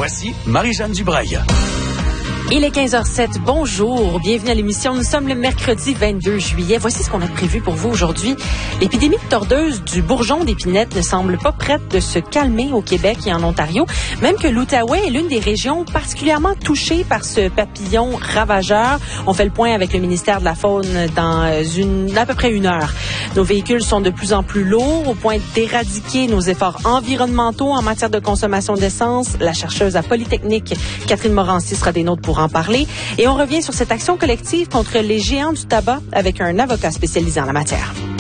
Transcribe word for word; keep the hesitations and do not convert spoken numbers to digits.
Voici Marie-Jeanne Dubreuil. Il est quinze heures zéro sept. Bonjour. Bienvenue à l'émission. Nous sommes le mercredi vingt-deux juillet. Voici ce qu'on a prévu pour vous aujourd'hui. L'épidémie de tordeuse du bourgeon d'épinette ne semble pas prête de se calmer au Québec et en Ontario, même que l'Outaouais est l'une des régions particulièrement touchées par ce papillon ravageur. On fait le point avec le ministère de la Faune dans une, à peu près une heure. Nos véhicules sont de plus en plus lourds au point d'éradiquer nos efforts environnementaux en matière de consommation d'essence. La chercheuse à Polytechnique, Catherine Morancy, sera des nôtres pour en parler. Et on revient sur cette action collective contre les géants du tabac avec un avocat spécialisé en la matière.